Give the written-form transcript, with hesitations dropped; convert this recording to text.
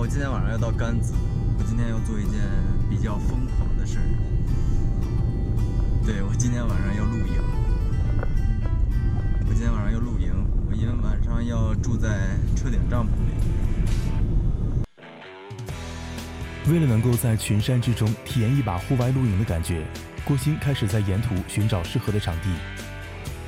今天晚上要到甘孜，我今天要做一件比较疯狂的事儿。对，我今天晚上要露营。我今天晚上要露营，我因为晚上要住在车顶帐篷里。 为了能够在群山之中体验一把户外露营的感觉，郭鑫开始在沿途寻找适合的场地。